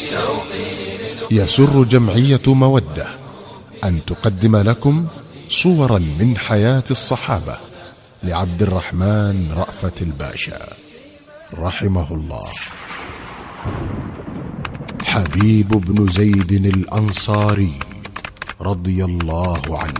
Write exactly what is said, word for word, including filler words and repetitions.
يسر جمعية مودة أن تقدم لكم صورا من حياة الصحابة لعبد الرحمن رأفت الباشا رحمه الله. حبيب بن زيد الأنصاري رضي الله عنه.